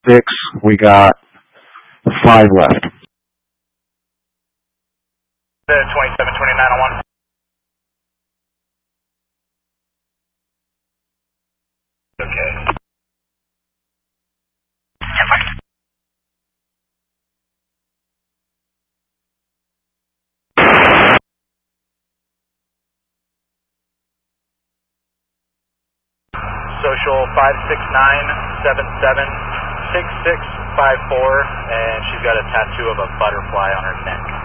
6. We got 5 left. 2729 on 1. Okay. Social 569776654, and she's got a tattoo of a butterfly on her neck.